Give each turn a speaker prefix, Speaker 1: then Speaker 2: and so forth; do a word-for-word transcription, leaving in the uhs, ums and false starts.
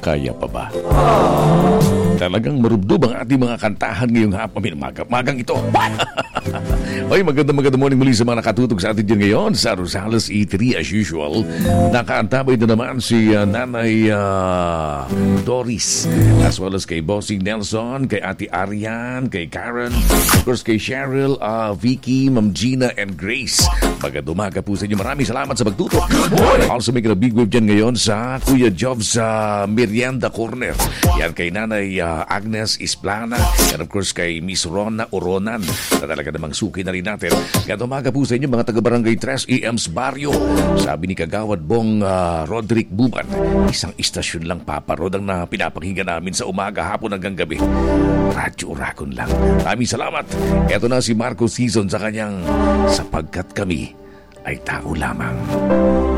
Speaker 1: Kaya pa ba? Talagang marubdob ang ating mga kantahan ngayong hapon. Magang, magang ito. Oy, magandang magandang morning muli sa mga nakatutok sa atin dyan ngayon sa Rosales E three as usual. Nakaantabay na naman si uh, Nanay uh, Doris, as well as kay Bossing Nelson, kay Ate Arian, kay Karen, of course kay Cheryl, uh, Vicky, Ma'am Gina, and Grace. Magandang umaga po sa inyo. Maraming salamat sa pagtutok. Also may big wave dyan ngayon sa Kuya Job sa Merienda Corner. Yan kay Nanay uh, Agnes Isplana, and of course kay Miss Rona Oronan, na talaga namang suki na rin natin. Kaya umaga po sa inyo mga taga-barangay Tres E M's Barrio. Sabi ni Kagawad Bong uh, Roderick Buban, isang istasyon lang paparod ang na pinapakinggan namin sa umaga, hapon hanggang gabi. Radyo Uragon lang. Maraming salamat. Eto na si Marco Season sa kanyang Sapagkat Kami ay Tao Lamang.